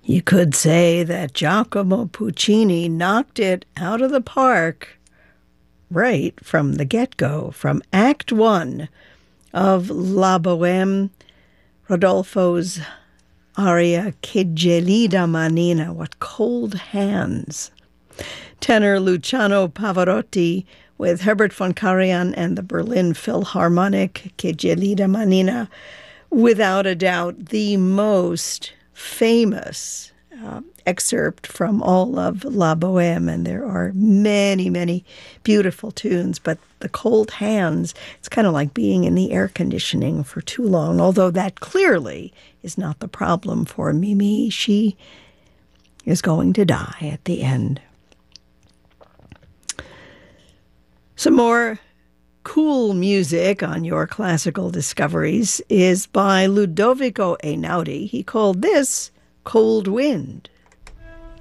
You could say that Giacomo Puccini knocked it out of the park right from the get-go, from Act One of La Bohème, Rodolfo's aria Che gelida manina, what cold hands. Tenor Luciano Pavarotti with Herbert von Karajan and the Berlin Philharmonic, Che gelida manina, without a doubt the most famous excerpt from all of La Bohème, and there are many, many beautiful tunes, but the cold hands, it's kind of like being in the air conditioning for too long, although that clearly is not the problem for Mimi. She is going to die at the end. Some more cool music on your classical discoveries is by Ludovico Einaudi. He called this Cold Wind.